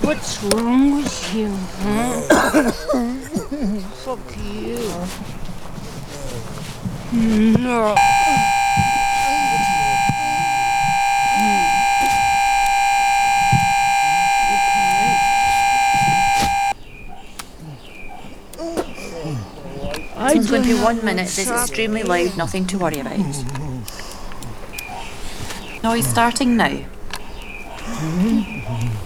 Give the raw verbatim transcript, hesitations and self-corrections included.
What's wrong with you, huh? Fuck you. No. It's going to be one minute. It's extremely loud, nothing to worry about. Noise starting now.